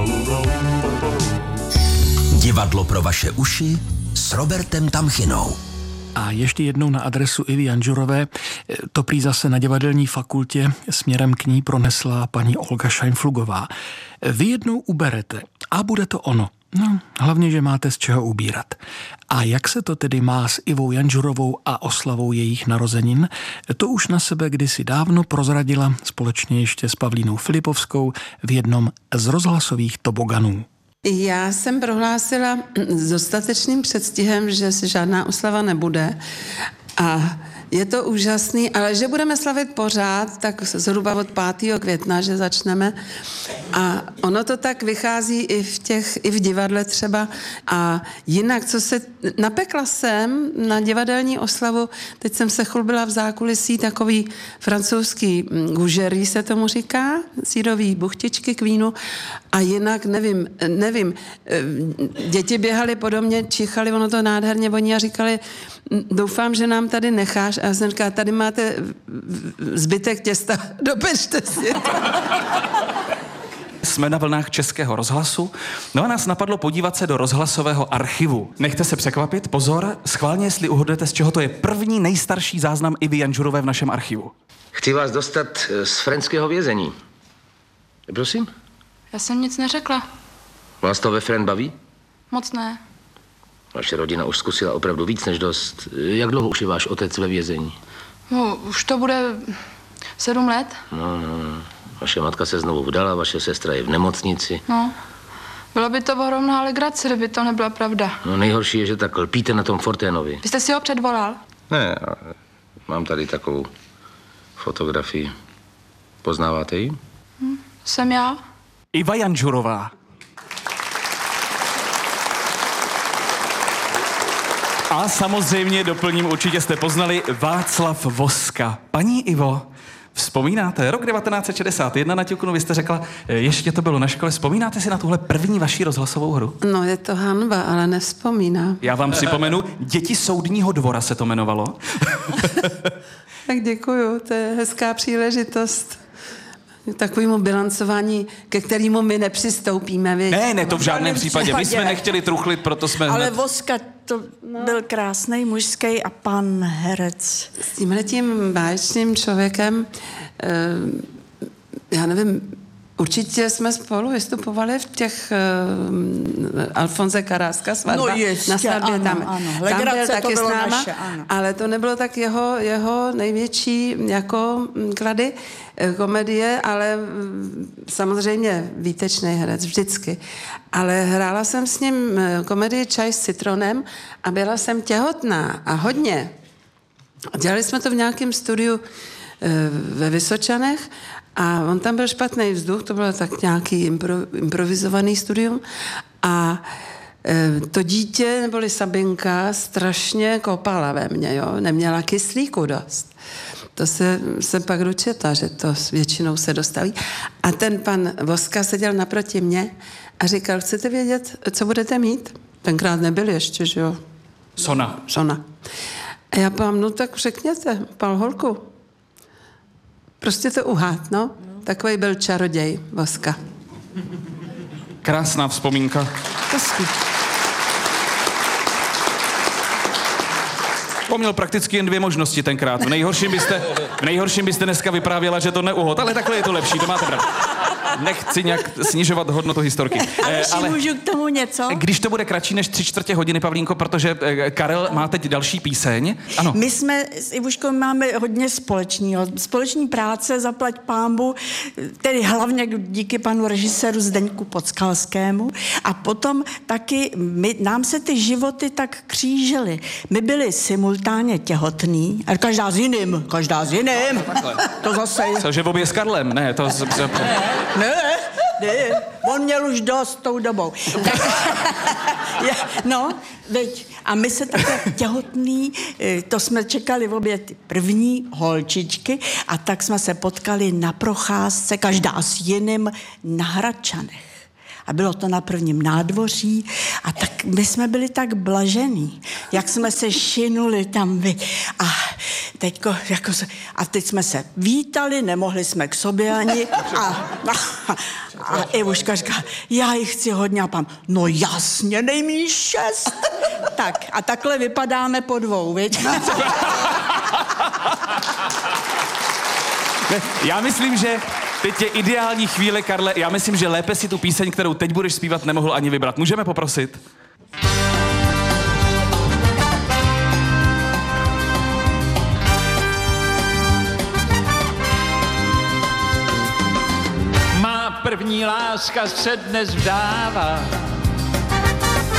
Divadlo pro vaše uši s Robertem Tamchinou. A ještě jednou na adresu Ivy Janžurové. To prý zase na divadelní fakultě směrem k ní pronesla paní Olga Šajnflugová. Vy jednou uberete a bude to ono. No, hlavně, že máte z čeho ubírat. A jak se to tedy má s Ivou Janžurovou a oslavou jejich narozenin, to už na sebe kdysi dávno prozradila společně ještě s Pavlínou Filipovskou v jednom z rozhlasových toboganů. Já jsem prohlásila s dostatečným předstihem, že si žádná oslava nebude a je to úžasný, ale že budeme slavit pořád, tak zhruba od 5. května, že začneme. A ono to tak vychází i v divadle třeba. A jinak, napekla jsem na divadelní oslavu, teď jsem se chlubila v zákulisí, takový francouzský gužerí se tomu říká, sýrový buchtičky k vínu. A jinak nevím, děti běhaly po domě, čichali, ono to nádherně voní a říkali, doufám, že nám tady necháš. A já jsem říkala, tady máte zbytek těsta, dopečte si. Jsme na vlnách Českého rozhlasu, no a nás napadlo podívat se do rozhlasového archivu. Nechte se překvapit, pozor, schválně, jestli uhodnete, z čeho to je první nejstarší záznam Ivy Janžurové v našem archivu. Chci vás dostat z Frenského vězení. Prosím? Já jsem nic neřekla. Vás to ve Fren baví? Moc ne. Vaše rodina už zkusila opravdu víc než dost. Jak dlouho už je váš otec ve vězení? No, už to bude 7 let. No. Vaše matka se znovu vdala, vaše sestra je v nemocnici. No, bylo by to ohromná legrace, kdyby to nebyla pravda. No nejhorší je, že tak lpíte na tom Forténovi. Vy jste si ho předvolal? Ne, mám tady takovou fotografii. Poznáváte ji? Jsem já. Iva Janžurová. A samozřejmě doplním, určitě jste poznali Václav Voska. Paní Ivo, vzpomínáte, rok 1961 na Ťuknu, vy jste řekla, ještě to bylo na škole, vzpomínáte si na tuhle první vaši rozhlasovou hru? No, je to hanba, ale nevzpomínám. Já vám připomenu, Děti soudního dvora se to jmenovalo. Tak děkuju, to je hezká příležitost. Takovému bilancování, ke kterému my nepřistoupíme. Ne, to v žádném případě. My jsme nechtěli truchlit, proto jsme ale Voska to byl krásný mužský a pan herec. S tímhletím báječným člověkem, já nevím, určitě jsme spolu vystupovali v těch Alfonse Karáska svatba. No jistě, na svatbě ano. Tam byl taky s náma, naše, ale to nebylo tak jeho největší jako klady komedie, ale samozřejmě výtečný herec vždycky. Ale hrála jsem s ním komedii Čaj s citronem a byla jsem těhotná a hodně. Dělali jsme to v nějakém studiu ve Vysočanech a on tam byl špatný vzduch, to bylo tak nějaký improvizovaný studium a to dítě, neboli Sabinka, strašně kopala ve mně, jo? Neměla kyslíku dost. To se pak dočetla, že to většinou se dostaví. A ten pan Voska seděl naproti mě a říkal, chcete vědět, co budete mít? Tenkrát nebyl ještě, že jo? Sona. A já pám, no tak řekněte, pal holku. Prostě to uhád, no. Takový byl čaroděj Voska. Krásná vzpomínka. On měl prakticky jen 2 možnosti tenkrát. V nejhorším byste dneska vyprávěla, že to neuhod, ale takhle je to lepší, to máte pravdu. Nechci nějak snižovat hodnotu historky. Ale můžu k tomu něco? Když to bude kratší než 3/4 hodiny, Pavlínko, protože Karel má teď další píseň. Ano. My jsme s Ivuškou máme hodně společného. Společní práce, zaplať pánbu, tedy hlavně díky panu režiséru Zdeňku Podskalskému. A potom taky nám se ty životy tak křížily. My byli simultánně těhotný, ale každá s jiným. To zase... Cože obě s Karlem? Ne, to... Ne, on měl už dost tou dobou. No, veď. A my se takhle těhotný, to jsme čekali obě ty první holčičky a tak jsme se potkali na procházce, každá s jiným, na Hradčanech. A bylo to na prvním nádvoří a tak my jsme byli tak blažení, jak jsme se šinuli tam a teď jsme se vítali, nemohli jsme k sobě ani a Ivuška říká, já jich chci hodně a pan, no jasně, dej mi 6. Tak a takhle vypadáme po 2, viď? Já myslím, že teď je ideální chvíle, Karle. Já myslím, že lépe si tu píseň, kterou teď budeš zpívat, nemohl ani vybrat. Můžeme poprosit? Má první láska se dnes vdává,